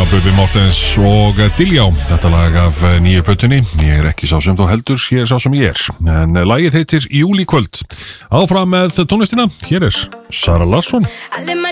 Bubi Mortens og Diljá. Þetta lag af nýju plötunni. Ég ekki sá sem þú heldur, ég sá sem ég en lagið heitir Júlíkvöld. Áfram með tónlistina. Hér Sara Larsson.